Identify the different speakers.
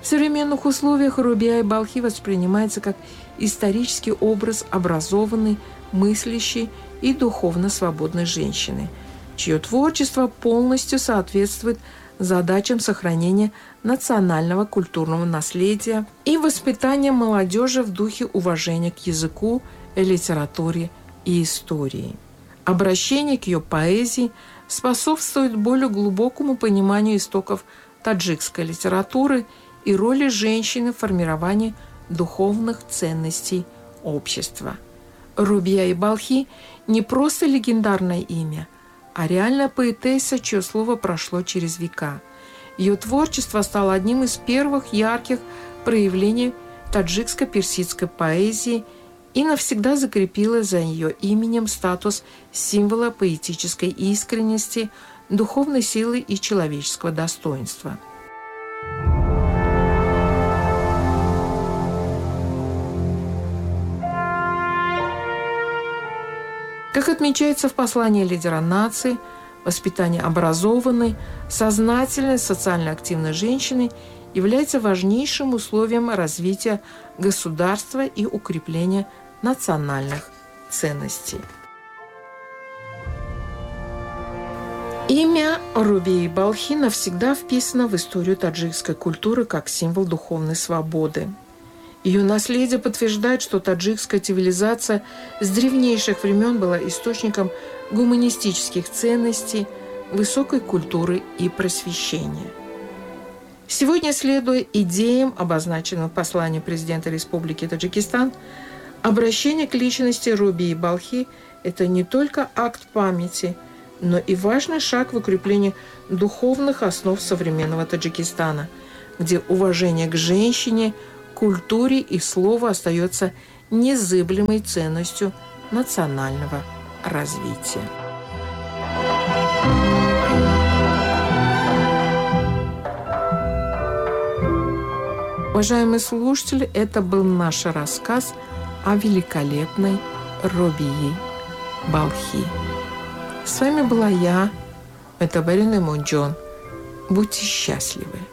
Speaker 1: В современных условиях Рубия Балхи воспринимается как исторический образ образованной, мыслящей и духовно свободной женщины, чье творчество полностью соответствует задачам сохранения национального культурного наследия и воспитания молодежи в духе уважения к языку, литературе и истории. Обращение к ее поэзии способствует более глубокому пониманию истоков таджикской литературы и роли женщины в формировании духовных ценностей общества. Рубия Балхи не просто легендарное имя, а реальная поэтесса, чье слово прошло через века. Ее творчество стало одним из первых ярких проявлений таджикско-персидской поэзии и навсегда закрепило за ее именем статус символа поэтической искренности, духовной силы и человеческого достоинства. Как отмечается в послании лидера нации, воспитание образованной, сознательной, социально активной женщины является важнейшим условием развития государства и укрепления национальных ценностей. Имя Рубии Балхи навсегда вписано в историю таджикской культуры как символ духовной свободы. Ее наследие подтверждает, что таджикская цивилизация с древнейших времен была источником гуманистических ценностей, высокой культуры и просвещения. Сегодня, следуя идеям, обозначенным в послании президента Республики Таджикистан, обращение к личности Рубии Балхи – это не только акт памяти, но и важный шаг в укреплении духовных основ современного Таджикистана, где уважение к женщине, культуре и слову остается незыблемой ценностью национального развития. Уважаемые слушатели, это был наш рассказ о великолепной Рубии Балхи. С вами была я, Метабарина Монджон. Будьте счастливы!